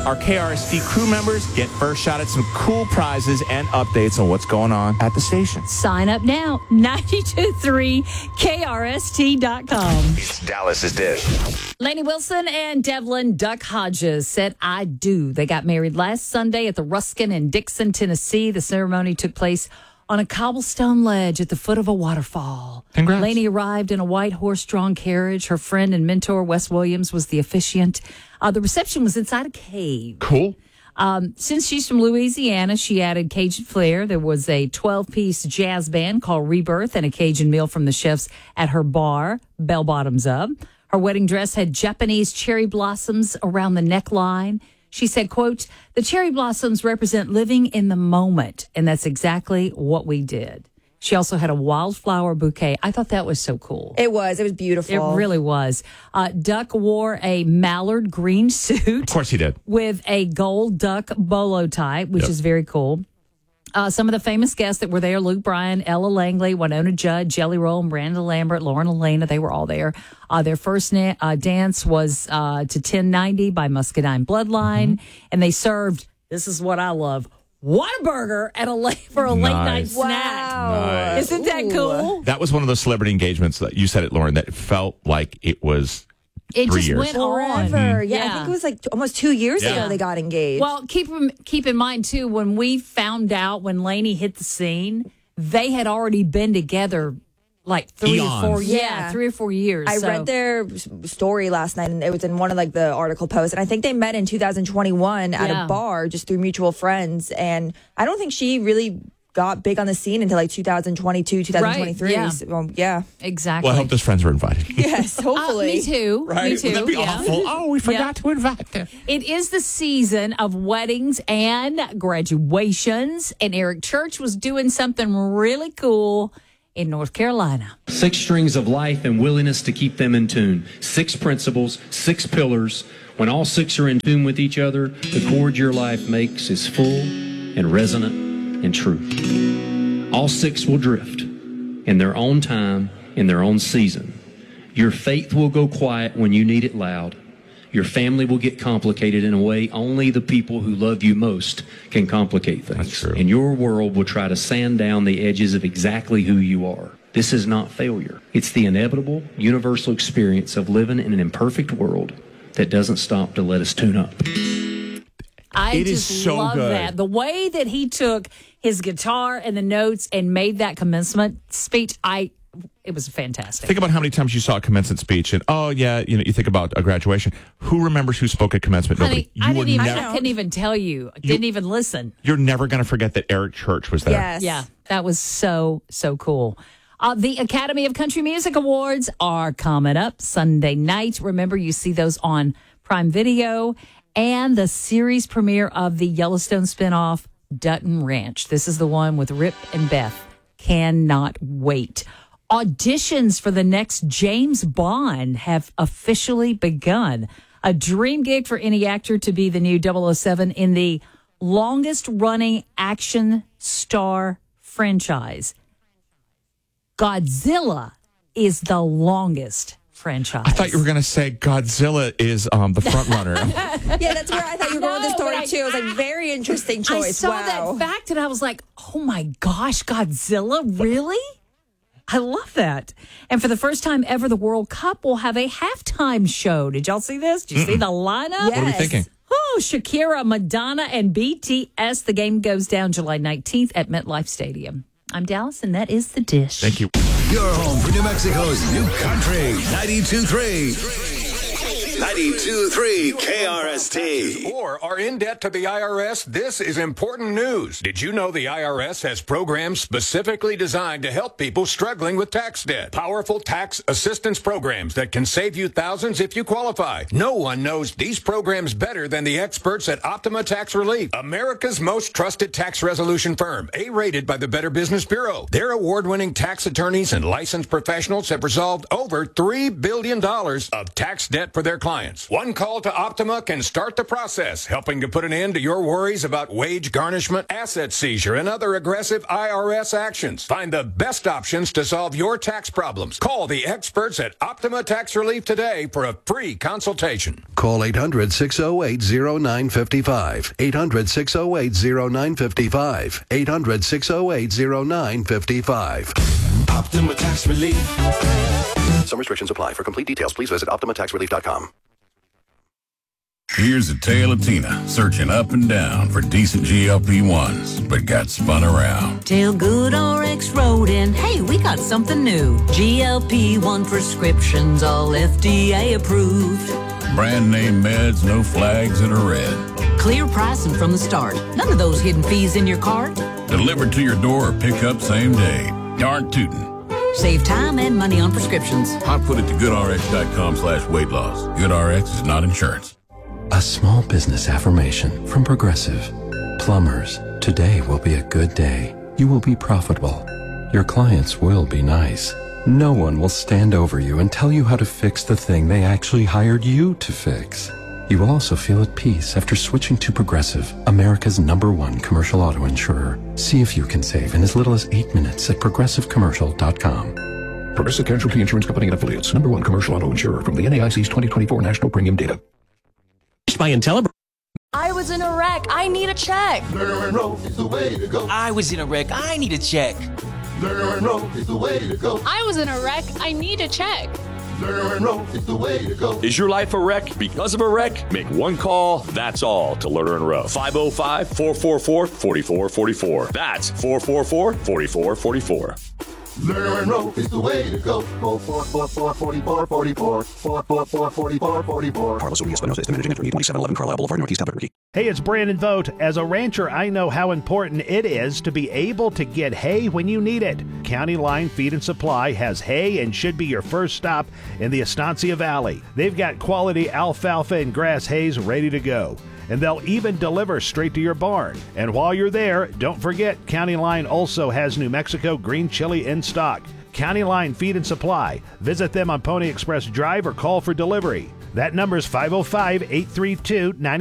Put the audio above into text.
our KRST crew members get first shot at some cool prizes and updates on what's going on at the station. Sign up now, 923krst.com. It's Dallas's Dish. Lainey Wilson and Devlin Duck Hodges said, I do. They got married last Sunday at the Ruskin in Dixon, Tennessee. The ceremony took place on a cobblestone ledge at the foot of a waterfall. Congrats. Lainey arrived in a white horse-drawn carriage. Her friend and mentor, Wes Williams, was the officiant. The reception was inside a cave. Cool. Since she's from Louisiana, she added Cajun flair. There was a 12-piece jazz band called Rebirth and a Cajun meal from the chefs at her bar, Bell Bottoms Up. Her wedding dress had Japanese cherry blossoms around the neckline. She said, quote, the cherry blossoms represent living in the moment, and that's exactly what we did. She also had a wildflower bouquet. I thought that was so cool. It was beautiful. It really was. Duck wore a mallard green suit. Of course he did. With a gold duck bolo tie, which is very cool. Some of the famous guests that were there, Luke Bryan, Ella Langley, Winona Judd, Jelly Roll, Miranda Lambert, Lauren Elena, they were all there. Their first dance was to 1090 by Muscadine Bloodline. And they served, this is what I love, Whataburger for a late night snack. Wow. Isn't that cool? That was one of those celebrity engagements that you said it, Lauren, that felt like it was It 3 just years. went on. Forever. Yeah, I think it was like almost 2 years ago they got engaged. Well, keep in mind, too, when we found out when Lainey hit the scene, they had already been together like 3 or 4 years. Yeah. 3 or 4 years. I read their story last night, and it was in one of like the article posts. And I think they met in 2021 at a bar just through mutual friends. And I don't think she really got big on the scene until like 2022, 2023. Right, yeah. So, yeah. Exactly. Well, I hope those friends were invited. Yes, hopefully. Me too. Right? Me too. Would that be yeah. awful? Oh, we forgot to invite them. It is the season of weddings and graduations, and Eric Church was doing something really cool in North Carolina. 6 strings of life and willingness to keep them in tune. 6 principles, 6 pillars. When all 6 are in tune with each other, the chord your life makes is full and resonant and true. All 6 will drift in their own time, in their own season. Your faith will go quiet when you need it loud. Your family will get complicated in a way only the people who love you most can complicate things. That's true. And your world will try to sand down the edges of exactly who you are. This is not failure. It's the inevitable, universal experience of living in an imperfect world that doesn't stop to let us tune up. I It just is so love good. that. The way that he took his guitar and the notes and made that commencement speech, it was fantastic. Think about how many times you saw a commencement speech, and you think about a graduation. Who remembers who spoke at commencement? Honey, Nobody. I couldn't even tell you. I didn't even listen. You're never going to forget that Eric Church was there. Yes. Yeah, that was so cool. The Academy of Country Music Awards are coming up Sunday night. Remember, you see those on Prime Video, and the series premiere of the Yellowstone spinoff, Dutton Ranch. This is the one with Rip and Beth. Cannot wait. Auditions for the next James Bond have officially begun. A dream gig for any actor to be the new 007 in the longest-running action star franchise. Godzilla is the longest franchise. I thought you were going to say Godzilla is the front runner. Yeah, that's where I thought you were going with the story, but too. It was like, very interesting choice. I saw wow. that fact and I was like, oh my gosh, Godzilla? Really? I love that. And for the first time ever, the World Cup will have a halftime show. Did y'all see this? Did you see the lineup? Yes. What are we thinking? Oh, Shakira, Madonna, and BTS. The game goes down July 19th at MetLife Stadium. I'm Dallas, and that is The Dish. Thank you. Your home for New Mexico's new country. 92.3. 92.3 KRST. Or are in debt to the IRS? This is important news. Did you know the IRS has programs specifically designed to help people struggling with tax debt? Powerful tax assistance programs that can save you thousands if you qualify. No one knows these programs better than the experts at Optima Tax Relief, America's most trusted tax resolution firm, A-rated by the Better Business Bureau. Their award-winning tax attorneys and licensed professionals have resolved over $3 billion of tax debt for their clients. clients. One call to Optima can start the process, helping to put an end to your worries about wage garnishment, asset seizure, and other aggressive IRS actions. Find the best options to solve your tax problems. Call the experts at Optima Tax Relief today for a free consultation. Call 800-608-0955. 800-608-0955. 800-608-0955. Optima Tax Relief. Some restrictions apply. For complete details, please visit OptimaTaxRelief.com. Here's a tale of Tina searching up and down for decent GLP-1s, but got spun around. Tell Good RX wrote in, hey, we got something new. GLP-1 prescriptions, all FDA approved. Brand name meds, no flags that are red. Clear pricing from the start. None of those hidden fees in your cart. Delivered to your door or pick up same day. Darn tootin'. Save time and money on prescriptions. I'll put it to goodrx.com/weight loss. GoodRx is not insurance. A small business affirmation from Progressive. Plumbers, today will be a good day. You will be profitable. Your clients will be nice. No one will stand over you and tell you how to fix the thing they actually hired you to fix. You will also feel at peace after switching to Progressive, America's #1 commercial auto insurer. See if you can save in as little as 8 minutes at progressivecommercial.com. Progressive Casualty Insurance Company and Affiliates, #1 commercial auto insurer from the NAIC's 2024 National Premium Data. By IntelliBrands. I was in a wreck. I need a check. Lerner and Rowe is the way to go. I was in a wreck. I need a check. Lerner and Rowe is the way to go. I was in a wreck. I need a check. Lerner and Rowe is the way to go. Is your life a wreck because of a wreck? Make one call, that's all, to Lerner and Rowe. 505-444-4444. That's 444-4444. Lerner and Rowe is the way to go. 444-4444. 444-4444. Carlos Urias Espinosa is the managing attorney, 2711 Carlisle Boulevard, Northeast Albuquerque. Hey, it's Brandon Vogt. As a rancher, I know how important it is to be able to get hay when you need it. County Line Feed and Supply has hay and should be your first stop in the Estancia Valley. They've got quality alfalfa and grass hays ready to go, and they'll even deliver straight to your barn. And while you're there, don't forget, County Line also has New Mexico green chili in stock. County Line Feed and Supply. Visit them on Pony Express Drive or call for delivery. That number is 505-832-90.